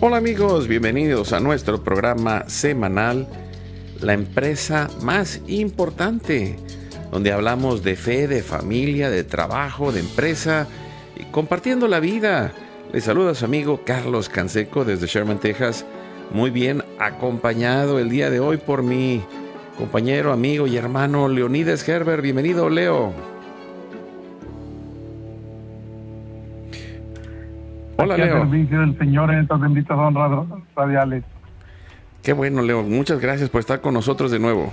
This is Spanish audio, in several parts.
Hola amigos, bienvenidos a nuestro programa semanal, la empresa más importante, donde hablamos de fe, de familia, de trabajo, de empresa y compartiendo la vida. Les saluda su amigo Carlos Canseco desde Sherman, Texas, muy bien acompañado el día de hoy por mi compañero, amigo y hermano Leonides Herbert. Bienvenido, Leo. Hola, Leo. Al servicio del Señor en estas benditas ondas radiales. Qué bueno, Leo. Muchas gracias por estar con nosotros de nuevo.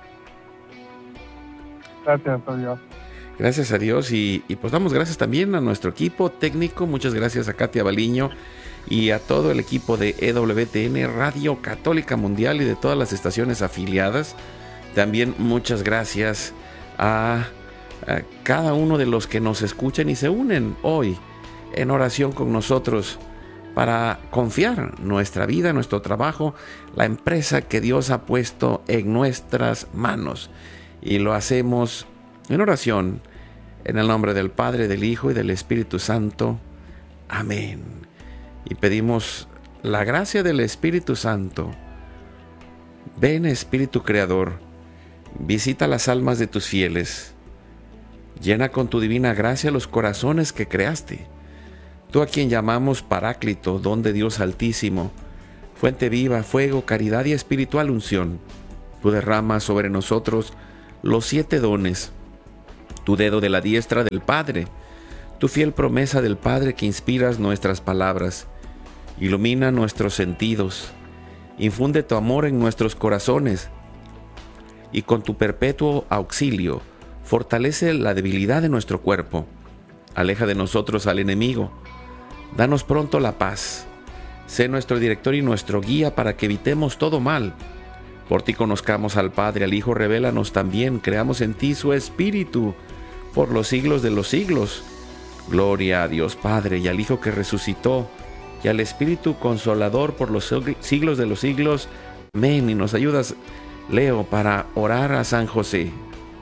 Gracias a Dios. Gracias a Dios y pues damos gracias también a nuestro equipo técnico. Muchas gracias a Katia Baliño y a todo el equipo de EWTN Radio Católica Mundial y de todas las estaciones afiliadas. También muchas gracias a cada uno de los que nos escuchan y se unen hoy en oración con nosotros para confiar nuestra vida, nuestro trabajo, la empresa que Dios ha puesto en nuestras manos. Y lo hacemos en oración, en el nombre del Padre, del Hijo y del Espíritu Santo. Amén. Y pedimos la gracia del Espíritu Santo. Ven, Espíritu Creador, visita las almas de tus fieles. Llena con tu divina gracia los corazones que creaste. Tú a quien llamamos Paráclito, don de Dios Altísimo, fuente viva, fuego, caridad y espiritual unción. Tú derramas sobre nosotros los 7 dones, tu dedo de la diestra del Padre, tu fiel promesa del Padre que inspiras nuestras palabras, ilumina nuestros sentidos, infunde tu amor en nuestros corazones y con tu perpetuo auxilio fortalece la debilidad de nuestro cuerpo, aleja de nosotros al enemigo. Danos pronto la paz. Sé nuestro director y nuestro guía para que evitemos todo mal. Por ti conozcamos al Padre, al Hijo, revélanos también. Creamos en ti su Espíritu por los siglos de los siglos. Gloria a Dios Padre y al Hijo que resucitó y al Espíritu Consolador por los siglos de los siglos. Amén. Y nos ayudas, Leo, para orar a San José.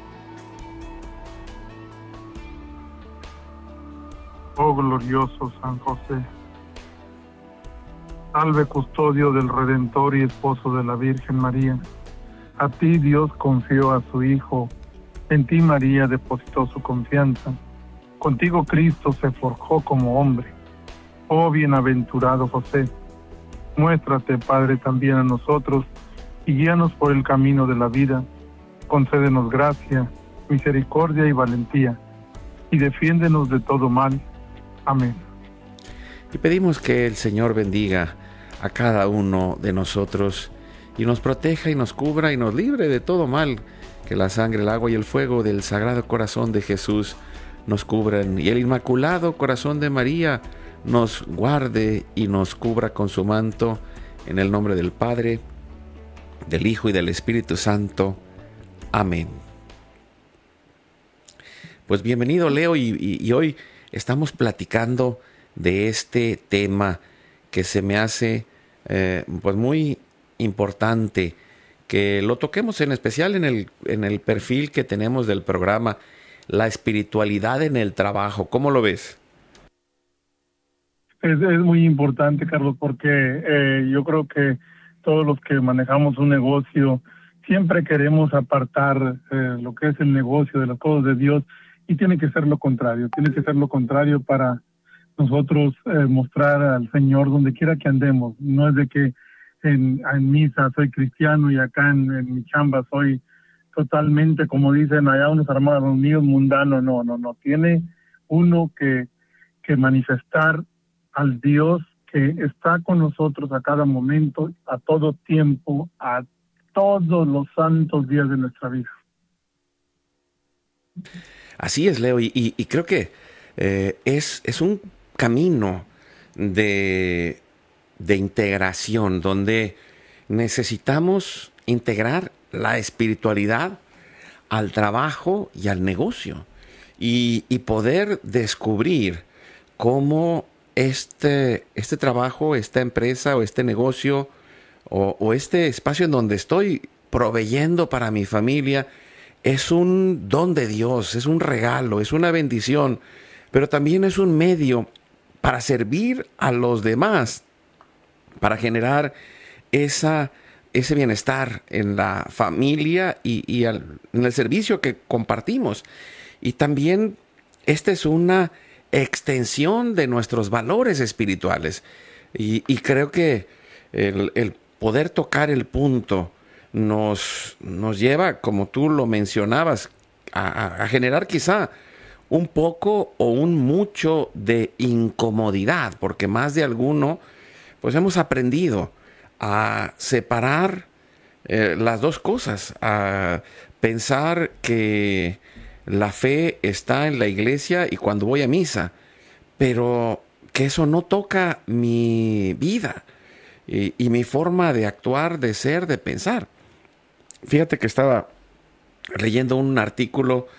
Oh glorioso San José, salve custodio del Redentor y esposo de la Virgen María. A ti Dios confió a su Hijo, en ti María depositó su confianza. Contigo Cristo se forjó como hombre. Oh bienaventurado José, muéstrate Padre también a nosotros y guíanos por el camino de la vida. Concédenos gracia, misericordia y valentía, y defiéndenos de todo mal. Amén. Y pedimos que el Señor bendiga a cada uno de nosotros y nos proteja y nos cubra y nos libre de todo mal. Que la sangre, el agua y el fuego del Sagrado Corazón de Jesús nos cubran y el Inmaculado Corazón de María nos guarde y nos cubra con su manto. En el nombre del Padre, del Hijo y del Espíritu Santo. Amén. Pues bienvenido, Leo, y hoy estamos platicando de este tema que se me hace pues muy importante que lo toquemos, en especial en el perfil que tenemos del programa, la espiritualidad en el trabajo. ¿Cómo lo ves? Es muy importante, Carlos, porque yo creo que todos los que manejamos un negocio siempre queremos apartar lo que es el negocio de las cosas de Dios. Y tiene que ser lo contrario, para nosotros mostrar al Señor donde quiera que andemos. No es de que en misa soy cristiano y acá en mi chamba soy totalmente, como dicen allá unos hermanos reunidos, mundano. No. Tiene uno que manifestar al Dios que está con nosotros a cada momento, a todo tiempo, a todos los santos días de nuestra vida. Así es, Leo, y creo que es un camino de integración donde necesitamos integrar la espiritualidad al trabajo y al negocio y poder descubrir cómo este trabajo, esta empresa o este negocio o este espacio en donde estoy proveyendo para mi familia es un don de Dios, es un regalo, es una bendición, pero también es un medio para servir a los demás para generar ese bienestar en la familia en el servicio que compartimos. Y también esta es una extensión de nuestros valores espirituales. Y creo que el poder tocar el punto nos lleva, como tú lo mencionabas, a generar quizá un poco o un mucho de incomodidad, porque más de alguno, pues hemos aprendido a separar las dos cosas, a pensar que la fe está en la iglesia y cuando voy a misa, pero que eso no toca mi vida y mi forma de actuar, de ser, de pensar. Fíjate que estaba leyendo un artículo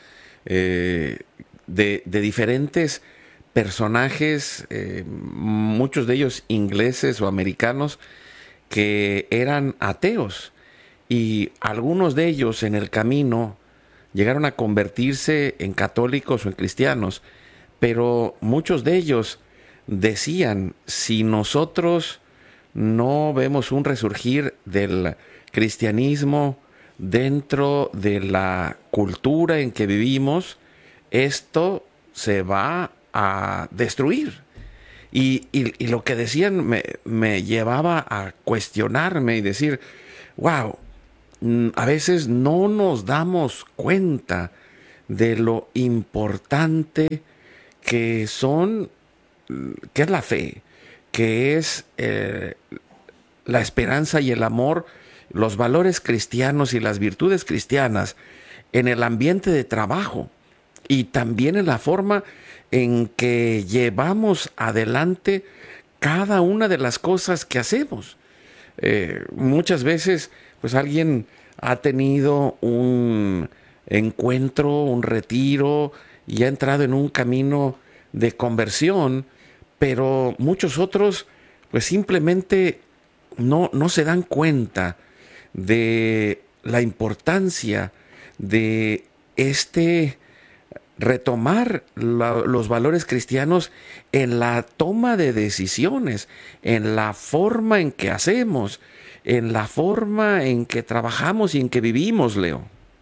de diferentes personajes, muchos de ellos ingleses o americanos, que eran ateos, y algunos de ellos en el camino llegaron a convertirse en católicos o en cristianos, pero muchos de ellos decían, si nosotros no vemos un resurgir del cristianismo dentro de la cultura en que vivimos, esto se va a destruir. Y lo que decían me llevaba a cuestionarme y decir, wow, a veces no nos damos cuenta de lo importante que que es la fe, que es la esperanza y el amor, los valores cristianos y las virtudes cristianas en el ambiente de trabajo y también en la forma en que llevamos adelante cada una de las cosas que hacemos. Muchas veces, pues alguien ha tenido un encuentro, un retiro y ha entrado en un camino de conversión, pero muchos otros, pues simplemente no se dan cuenta de la importancia de retomar los valores cristianos en la toma de decisiones, en la forma en que hacemos, en la forma en que trabajamos y en que vivimos, Leo.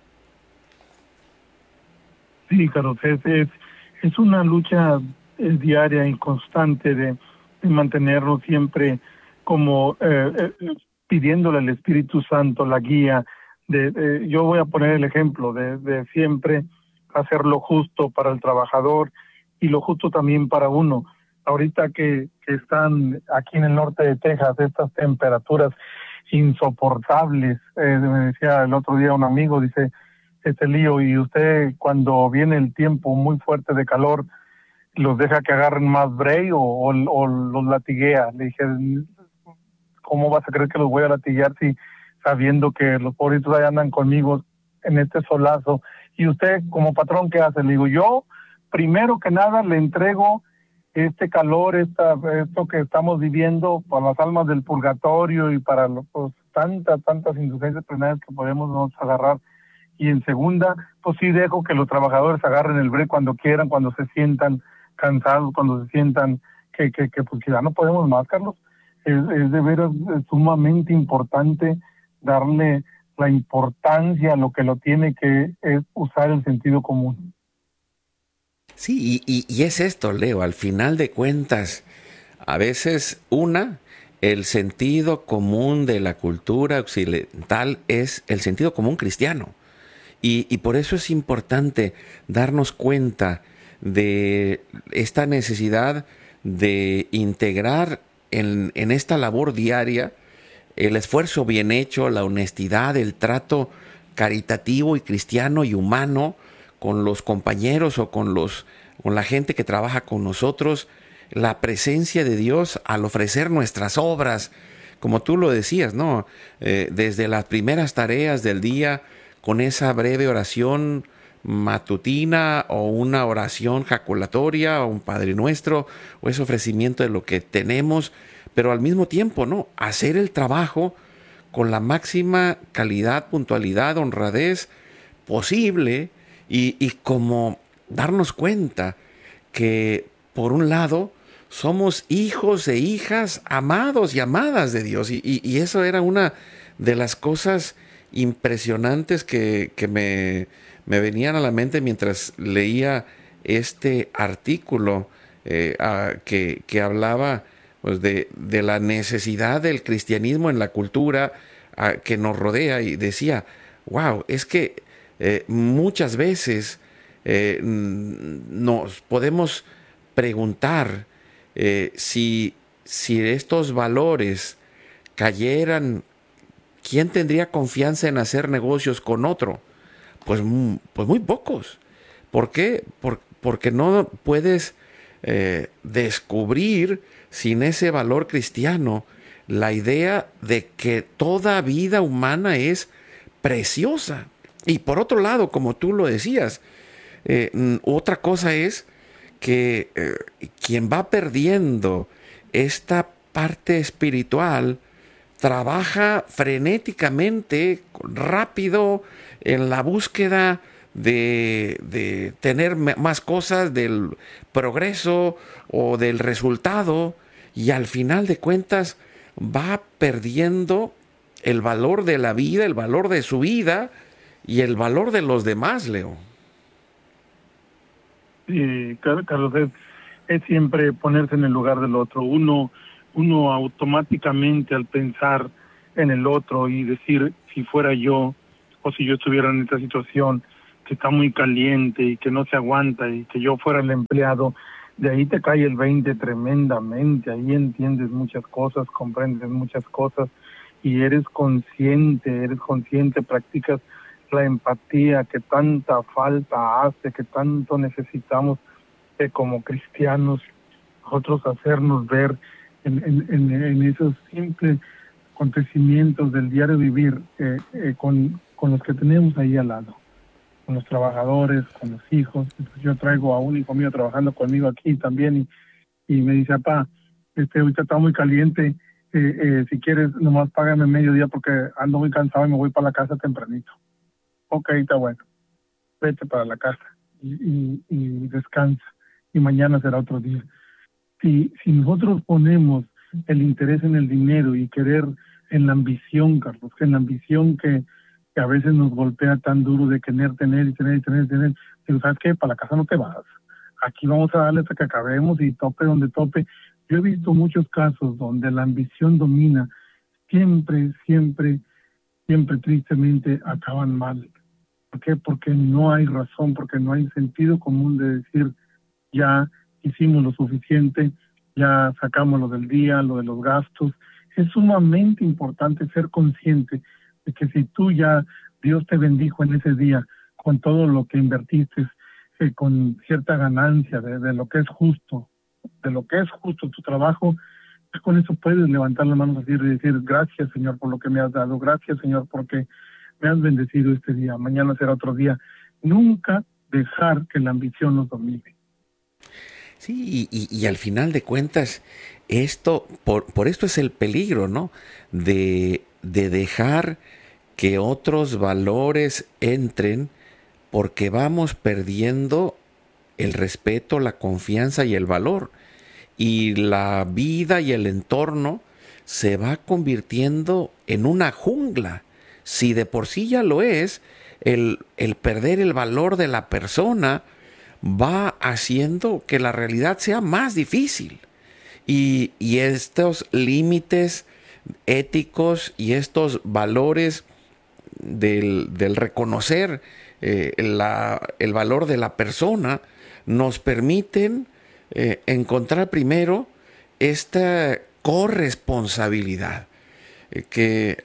Sí, Carlos, es una lucha diaria y constante de mantenernos siempre como pidiéndole al Espíritu Santo la guía. Yo voy a poner el ejemplo de siempre hacer lo justo para el trabajador y lo justo también para uno. Ahorita que están aquí en el norte de Texas estas temperaturas insoportables, me decía el otro día un amigo, dice, Lío, y usted cuando viene el tiempo muy fuerte de calor, ¿los deja que agarren más break o los latiguea? Le dije, ¿cómo vas a creer que los voy a latiguear si sabiendo que los pobritos ahí andan conmigo en este solazo? Y usted como patrón, ¿qué hace? Le digo, yo primero que nada le entrego este calor, esto que estamos viviendo para las almas del purgatorio y para tantas indulgencias penales que podemos nos agarrar. Y en segunda, pues sí dejo que los trabajadores agarren el break cuando quieran, cuando se sientan cansados, cuando se sientan que pues ya no podemos más, Carlos. Es de veras sumamente importante darle la importancia a lo que lo tiene, que es usar el sentido común. Sí, y es esto, Leo, al final de cuentas, a veces el sentido común de la cultura occidental es el sentido común cristiano. Y por eso es importante darnos cuenta de esta necesidad de integrar en esta labor diaria el esfuerzo bien hecho, la honestidad, el trato caritativo y cristiano y humano con los compañeros o con la gente que trabaja con nosotros, la presencia de Dios al ofrecer nuestras obras, como tú lo decías, ¿no? Desde las primeras tareas del día, con esa breve oración matutina o una oración jaculatoria o un Padre Nuestro o ese ofrecimiento de lo que tenemos, pero al mismo tiempo, ¿no? Hacer el trabajo con la máxima calidad, puntualidad, honradez posible y como darnos cuenta que, por un lado, somos hijos e hijas amados y amadas de Dios. Y eso era una de las cosas impresionantes que me venían a la mente mientras leía este artículo que hablaba pues, de la necesidad del cristianismo en la cultura que nos rodea, y decía, wow, es que muchas veces nos podemos preguntar si estos valores cayeran, ¿quién tendría confianza en hacer negocios con otro? Pues muy pocos. ¿Por qué? Porque no puedes descubrir sin ese valor cristiano la idea de que toda vida humana es preciosa. Y por otro lado, como tú lo decías, otra cosa es que quien va perdiendo esta parte espiritual trabaja frenéticamente, rápido, en la búsqueda de tener más cosas, del progreso o del resultado, y al final de cuentas va perdiendo el valor de la vida, el valor de su vida y el valor de los demás, Leo. Sí, Carlos, es siempre ponerse en el lugar del otro. Uno automáticamente al pensar en el otro y decir, si fuera yo o si yo estuviera en esta situación que está muy caliente y que no se aguanta y que yo fuera el empleado, de ahí te cae el 20 tremendamente, ahí entiendes muchas cosas, comprendes muchas cosas y eres consciente, practicas la empatía que tanta falta hace, que tanto necesitamos como cristianos, nosotros hacernos ver en esos simples acontecimientos del diario vivir con los que tenemos ahí al lado, con los trabajadores, con los hijos. Entonces, yo traigo a un hijo mío trabajando conmigo aquí también y me dice, papá, ahorita está muy caliente, si quieres nomás págame mediodía porque ando muy cansado y me voy para la casa tempranito. Ok, está bueno, vete para la casa y descansa y mañana será otro día. Si nosotros ponemos el interés en el dinero y querer en la ambición, Carlos, que en la ambición que a veces nos golpea tan duro de tener, pero ¿sabes qué? Para la casa no te vas. Aquí vamos a darle hasta que acabemos y tope donde tope. Yo he visto muchos casos donde la ambición domina, siempre tristemente acaban mal. ¿Por qué? Porque no hay razón, porque no hay sentido común de decir, ya hicimos lo suficiente, ya sacamos lo del día, lo de los gastos. Es sumamente importante ser consciente de que si tú ya, Dios te bendijo en ese día con todo lo que invertiste, con cierta ganancia de lo que es justo, tu trabajo, con eso puedes levantar las manos así y decir, gracias Señor por lo que me has dado, gracias Señor porque me has bendecido este día, mañana será otro día. Nunca dejar que la ambición nos domine. Sí, y al final de cuentas, por esto es el peligro, ¿no? De dejar que otros valores entren, porque vamos perdiendo el respeto, la confianza y el valor. Y la vida y el entorno se va convirtiendo en una jungla. Si de por sí ya lo es, el perder el valor de la persona va haciendo que la realidad sea más difícil. Y estos límites éticos y estos valores del reconocer el valor de la persona nos permiten encontrar primero esta corresponsabilidad, que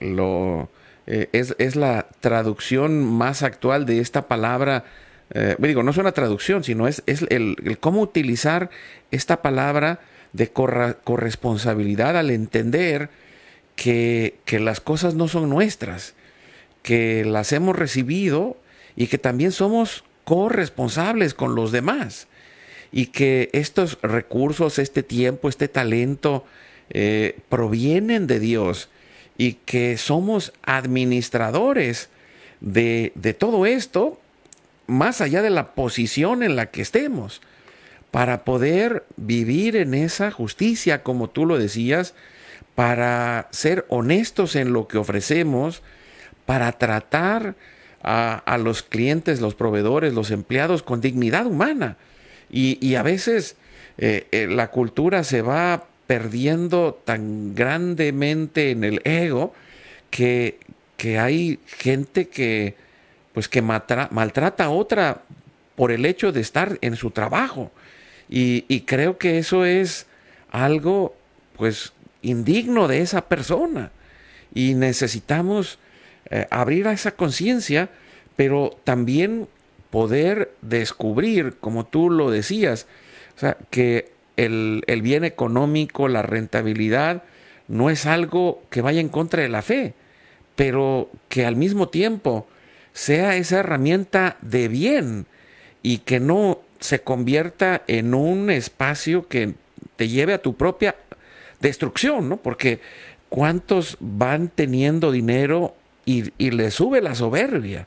es la traducción más actual de esta palabra. No es una traducción, sino es el cómo utilizar esta palabra de corresponsabilidad al entender que las cosas no son nuestras, que las hemos recibido y que también somos corresponsables con los demás, y que estos recursos, este tiempo, este talento provienen de Dios, y que somos administradores de todo esto, más allá de la posición en la que estemos, para poder vivir en esa justicia, como tú lo decías, para ser honestos en lo que ofrecemos, para tratar a los clientes, los proveedores, los empleados con dignidad humana. Y a veces la cultura se va perdiendo tan grandemente en el ego que, que hay gente que, pues, que maltrata a otra por el hecho de estar en su trabajo. Y creo que eso es algo, pues, indigno de esa persona. Y necesitamos abrir a esa conciencia, pero también poder descubrir, como tú lo decías, o sea, que el bien económico, la rentabilidad, no es algo que vaya en contra de la fe, pero que al mismo tiempo sea esa herramienta de bien y que no se convierta en un espacio que te lleve a tu propia destrucción, ¿no? Porque cuántos van teniendo dinero y les sube la soberbia.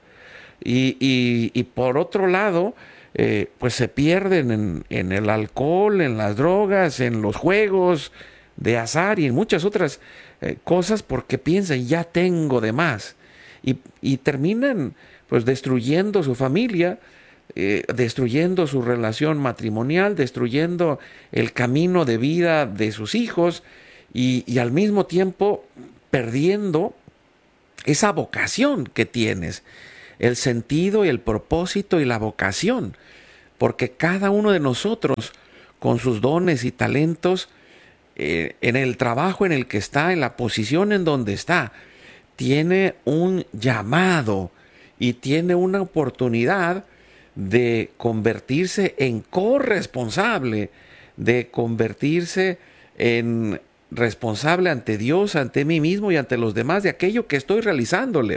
Y por otro lado, pues se pierden en el alcohol, en las drogas, en los juegos de azar y en muchas otras cosas porque piensan, ya tengo de más. Y terminan pues destruyendo su familia, destruyendo su relación matrimonial, destruyendo el camino de vida de sus hijos y al mismo tiempo perdiendo esa vocación que tienes, el sentido y el propósito y la vocación, porque cada uno de nosotros, con sus dones y talentos, en el trabajo en el que está, en la posición en donde está, tiene un llamado y tiene una oportunidad de convertirse en corresponsable, de convertirse en responsable ante Dios, ante mí mismo y ante los demás de aquello que estoy realizando, Leo.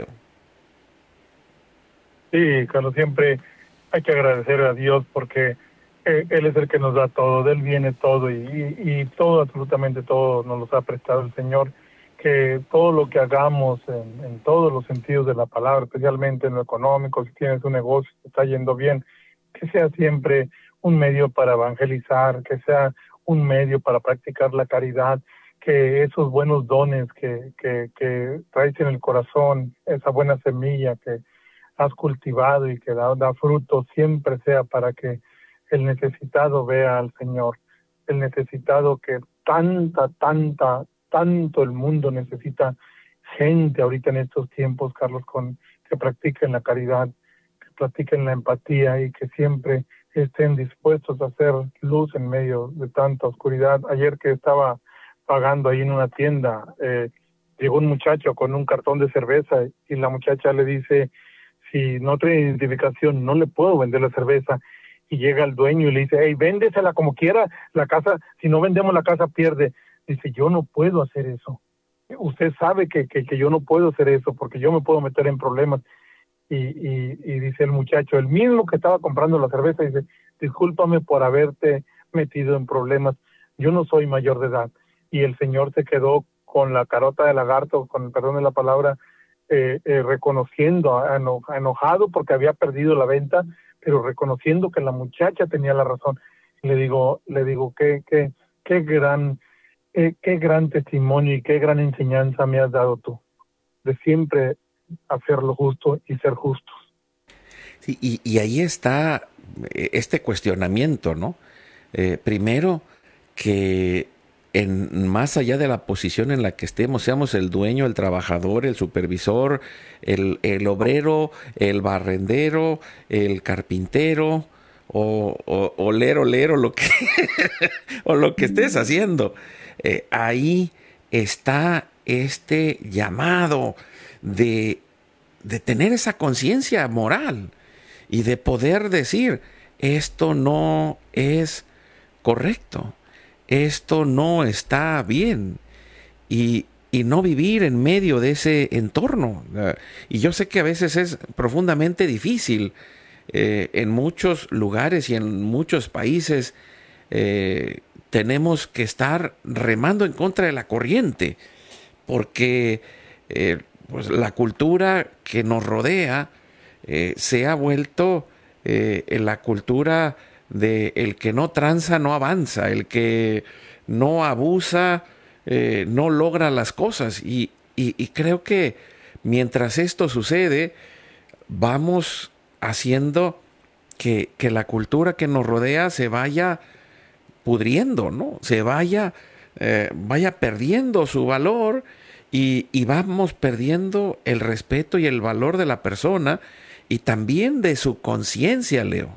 Sí, Carlos, siempre hay que agradecer a Dios porque Él es el que nos da todo, de Él viene todo y todo, absolutamente todo nos los ha prestado el Señor. Que todo lo que hagamos en todos los sentidos de la palabra, especialmente en lo económico, si tienes un negocio que está yendo bien, que sea siempre un medio para evangelizar, que sea un medio para practicar la caridad, que esos buenos dones que traes en el corazón, esa buena semilla que has cultivado y que da fruto, siempre sea para que el necesitado vea al Señor, el necesitado que tanto el mundo necesita gente ahorita en estos tiempos, Carlos, que practiquen la caridad, que practiquen la empatía y que siempre estén dispuestos a hacer luz en medio de tanta oscuridad. Ayer que estaba pagando ahí en una tienda, llegó un muchacho con un cartón de cerveza y la muchacha le dice, si no trae identificación, no le puedo vender la cerveza. Y llega el dueño y le dice, hey, véndesela como quiera, la casa, si no vendemos la casa pierde. Dice, yo no puedo hacer eso. Usted sabe que yo no puedo hacer eso porque yo me puedo meter en problemas. Y dice el muchacho, el mismo que estaba comprando la cerveza, dice, discúlpame por haberte metido en problemas, yo no soy mayor de edad. Y el señor se quedó con la carota de lagarto, con el perdón de la palabra, reconociendo, enojado porque había perdido la venta, pero reconociendo que la muchacha tenía la razón. Le digo, qué gran testimonio y qué gran enseñanza me has dado tú, de siempre hacer lo justo y ser justos. Sí, y ahí está este cuestionamiento, ¿no? Primero, que más allá de la posición en la que estemos, seamos el dueño, el trabajador, el supervisor, el obrero, el barrendero, el carpintero, o lero, lo que, o lo que estés haciendo. Ahí está este llamado de tener esa conciencia moral y de poder decir, esto no es correcto, esto no está bien, y no vivir en medio de ese entorno. Y yo sé que a veces es profundamente difícil. En muchos lugares y en muchos países tenemos que estar remando en contra de la corriente, porque pues la cultura que nos rodea se ha vuelto en la cultura de el que no tranza no avanza, el que no abusa no logra las cosas. Y creo que mientras esto sucede, vamos haciendo que la cultura que nos rodea se vaya pudriendo, ¿no? Se vaya perdiendo su valor y vamos perdiendo el respeto y el valor de la persona y también de su conciencia, Leo.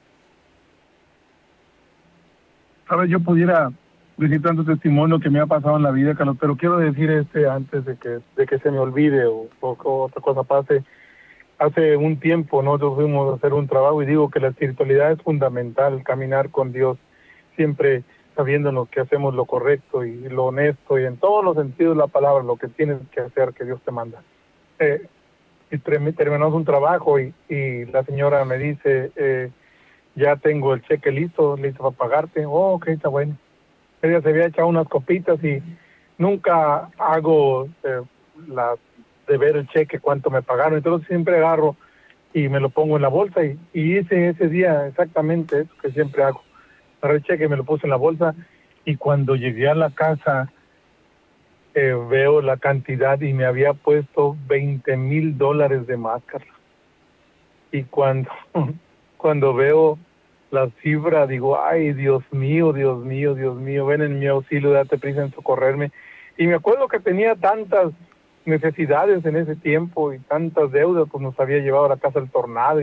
Sabes, yo pudiera decir tanto testimonio que me ha pasado en la vida, Carlos, pero quiero decir antes de que se me olvide o que otra cosa pase. Hace un tiempo nosotros fuimos a hacer un trabajo y digo que la espiritualidad es fundamental, caminar con Dios, siempre sabiéndonos que hacemos lo correcto y lo honesto y en todos los sentidos de la palabra, lo que tienes que hacer, que Dios te manda. Y terminamos un trabajo y la señora me dice, ya tengo el cheque listo para pagarte. Oh, ok, está bueno. Ella se había echado unas copitas y nunca hago de ver el cheque, cuánto me pagaron. Entonces siempre agarro y me lo pongo en la bolsa y hice ese día exactamente eso que siempre hago. Agarré el cheque, me lo puse en la bolsa y cuando llegué a la casa veo la cantidad y me había puesto $20,000 de más, Carlos. Y cuando veo la cifra, digo, ay, Dios mío, Dios mío, Dios mío, ven en mi auxilio, date prisa en socorrerme. Y me acuerdo que tenía tantas necesidades en ese tiempo y tantas deudas, pues nos había llevado a la casa el tornado y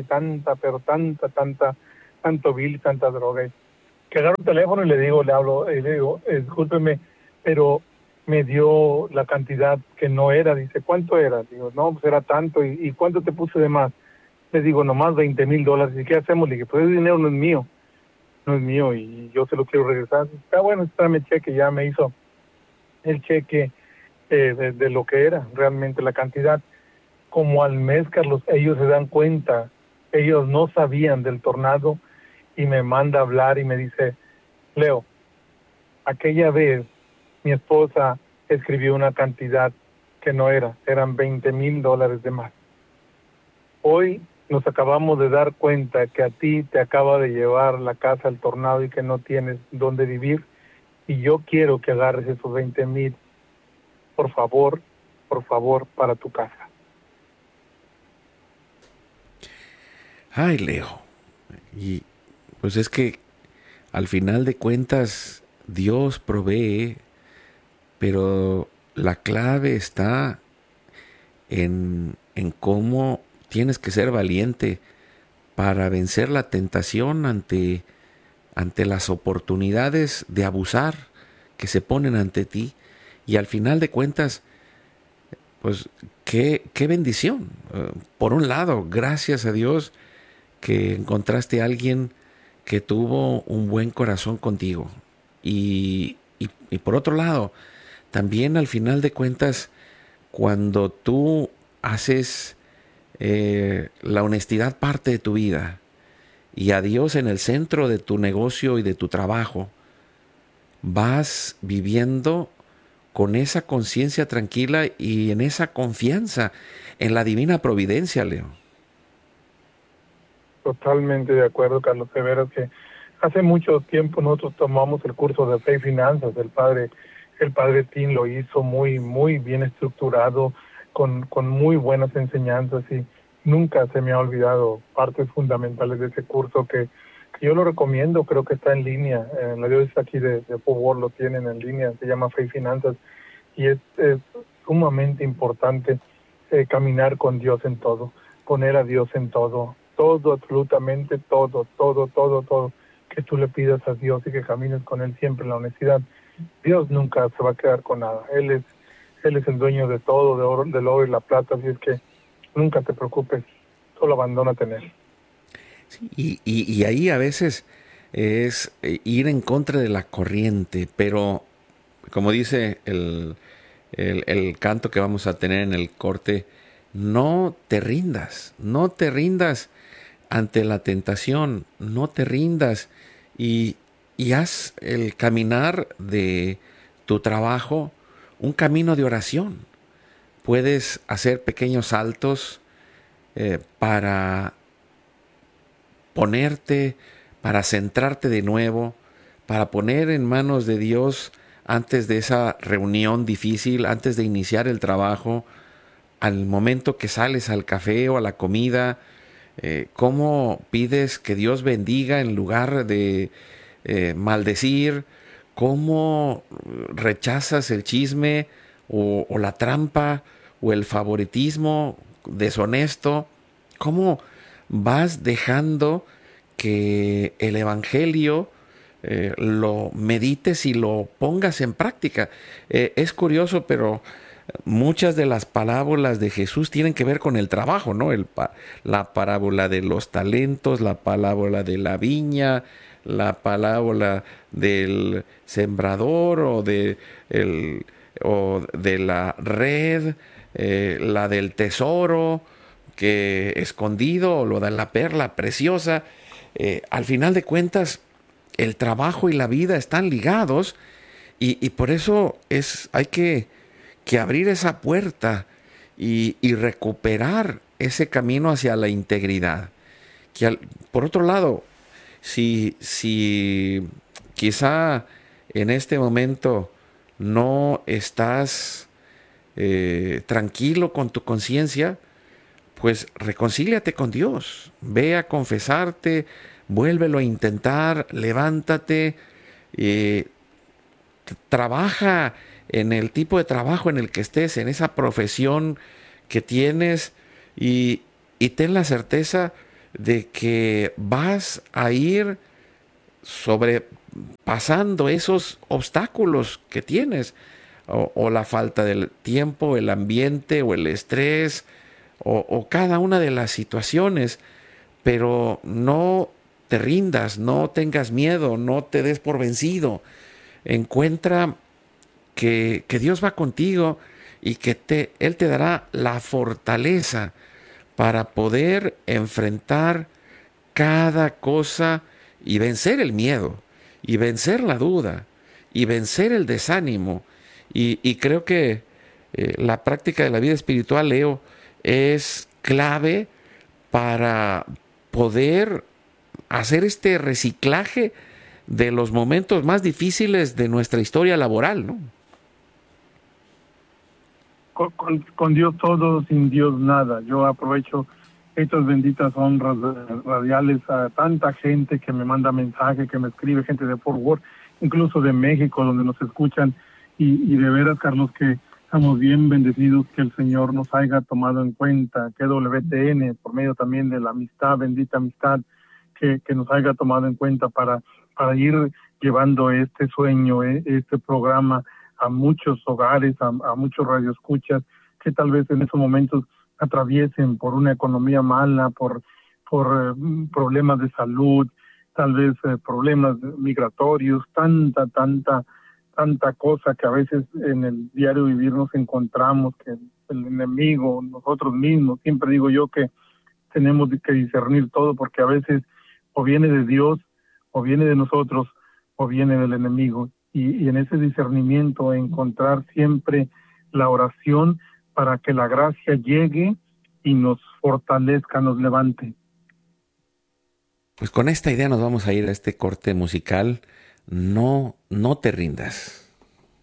tanto bill y tanta droga. Que agarro el teléfono y le hablo, y le digo, discúlpeme, pero me dio la cantidad que no era. Dice, ¿cuánto era? Digo, no, pues era tanto. ¿Y cuánto te puse de más? Le digo, nomás $20,000. ¿Y qué hacemos? Le dije, pues ese dinero no es mío y yo se lo quiero regresar. Está bueno, espérame el cheque. Ya me hizo el cheque de lo que era realmente la cantidad. Como al mes, Carlos, ellos se dan cuenta, ellos no sabían del tornado y me manda a hablar y me dice, Leo, aquella vez mi esposa escribió una cantidad que no eran $20,000 de más. Hoy nos acabamos de dar cuenta que a ti te acaba de llevar la casa al tornado y que no tienes dónde vivir y yo quiero que agarres esos 20,000, por favor, para tu casa. Ay, Leo. Y pues es que al final de cuentas Dios provee, pero la clave está en cómo tienes que ser valiente para vencer la tentación ante las oportunidades de abusar que se ponen ante ti. Y al final de cuentas, pues qué bendición. Por un lado, gracias a Dios que encontraste a alguien que tuvo un buen corazón contigo. Y por otro lado, también al final de cuentas, cuando tú haces la honestidad parte de tu vida y a Dios en el centro de tu negocio y de tu trabajo, vas viviendo con esa conciencia tranquila y en esa confianza en la divina providencia, Leo. Totalmente de acuerdo, Carlos. De veras que hace mucho tiempo nosotros tomamos el curso de Fe y Finanzas. El padre Tim lo hizo muy, muy bien estructurado, con muy buenas enseñanzas y nunca se me ha olvidado partes fundamentales de ese curso que yo lo recomiendo. Creo que está en línea. En la diócesis aquí de Fort Worth lo tienen en línea. Se llama Fe y Finanzas y es sumamente importante caminar con Dios en todo, poner a Dios en todo, absolutamente todo, que tú le pidas a Dios y que camines con Él siempre en la honestidad. Dios nunca se va a quedar con nada. Él es el dueño de todo, del oro y la plata, así es que nunca te preocupes, solo abandónate en Él. Sí, y ahí a veces es ir en contra de la corriente, pero como dice el canto que vamos a tener en el corte, no te rindas ante la tentación, no te rindas y haz el caminar de tu trabajo un camino de oración. Puedes hacer pequeños saltos para ponerte, para centrarte de nuevo, para poner en manos de Dios antes de esa reunión difícil, antes de iniciar el trabajo, al momento que sales al café o a la comida? ¿Cómo pides que Dios bendiga en lugar de maldecir? ¿Cómo rechazas el chisme o la trampa o el favoritismo deshonesto? ¿Cómo vas dejando que el Evangelio lo medites y lo pongas en práctica? Es curioso, pero muchas de las parábolas de Jesús tienen que ver con el trabajo, ¿no? La parábola de los talentos, la parábola de la viña, la parábola del sembrador o de la red, la del tesoro que escondido, o lo de la perla preciosa. Al final de cuentas, el trabajo y la vida están ligados, y por eso hay que abrir esa puerta y recuperar ese camino hacia la integridad. Por otro lado, si quizá en este momento no estás tranquilo con tu conciencia, pues reconcíliate con Dios, ve a confesarte, vuélvelo a intentar, levántate, trabaja en el tipo de trabajo en el que estés, en esa profesión que tienes, y ten la certeza de que vas a ir sobrepasando esos obstáculos que tienes, o la falta del tiempo, el ambiente o el estrés, o cada una de las situaciones. Pero no te rindas, no tengas miedo, no te des por vencido. Encuentra que Dios va contigo y que Él te dará la fortaleza para poder enfrentar cada cosa y vencer el miedo, y vencer la duda, y vencer el desánimo. Y creo que la práctica de la vida espiritual, Leo, es clave para poder hacer este reciclaje de los momentos más difíciles de nuestra historia laboral, ¿no? Con Dios todo, sin Dios nada. Yo aprovecho estas benditas honras radiales a tanta gente que me manda mensaje, que me escribe, gente de Fort Worth, incluso de México, donde nos escuchan, y de veras, Carlos, que estamos bien bendecidos que el Señor nos haya tomado en cuenta, que WTN, por medio también de la amistad, bendita amistad, que nos haya tomado en cuenta para ir llevando este sueño, este programa a muchos hogares, a muchos radioescuchas que tal vez en esos momentos atraviesen por una economía mala, por problemas de salud, tal vez problemas migratorios, tanta cosa que a veces en el diario vivir nos encontramos, que el enemigo, nosotros mismos. Siempre digo yo que tenemos que discernir todo, porque a veces o viene de Dios, o viene de nosotros, o viene del enemigo. Y en ese discernimiento encontrar siempre la oración para que la gracia llegue y nos fortalezca, nos levante. Pues con esta idea nos vamos a ir a este corte musical. No te rindas.